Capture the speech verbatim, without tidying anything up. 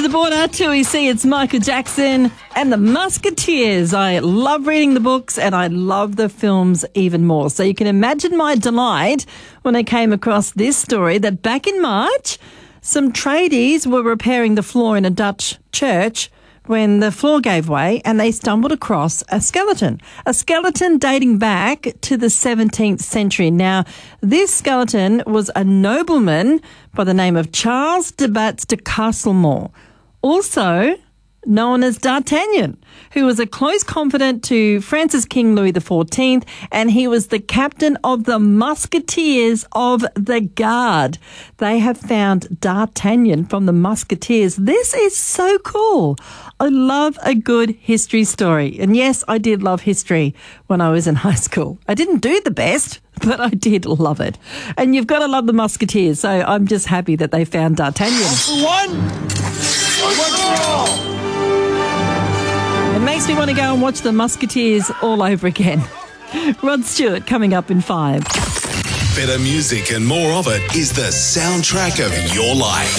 the border, two E C, it's Michael Jackson and the Musketeers. I love reading the books and I love the films even more. So you can imagine my delight when I came across this story that back in March, some tradies were repairing the floor in a Dutch church when the floor gave way and they stumbled across a skeleton, a skeleton dating back to the seventeenth century. Now, this skeleton was a nobleman by the name of Charles de Batz de Castlemont, also known as D'Artagnan, who was a close confidant to France's King Louis the fourteenth, and he was the captain of the Musketeers of the Guard. They have found D'Artagnan from the Musketeers. This is so cool. I love a good history story. And yes, I did love history when I was in high school. I didn't do the best, but I did love it. And you've got to love the Musketeers, so I'm just happy that they found D'Artagnan. One, one for all. It makes me want to go and watch the Musketeers all over again. Rod Stewart coming up in five. Better music and more of it is the soundtrack of your life.